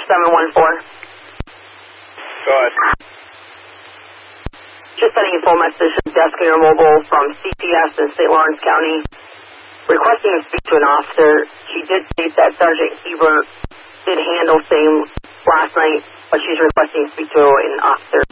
4714. Go ahead. Just sending a full message to Desk Intermobile from CPS in St. Lawrence County, requesting to speak to an officer. She did state that Sergeant Hebert did handle same last night, but she's requesting to speak to an officer.